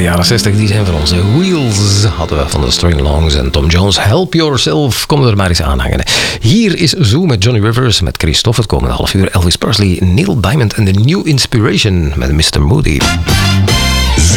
jaren 60, die zijn van onze Wheels. Hadden we van de String Longs en Tom Jones. Help Yourself, kom er maar eens aan hangen. Hier is Zoo met Johnny Rivers, met Christophe het komende half uur. Elvis Presley, Neil Diamond en The New Inspiration met Mr. Moody.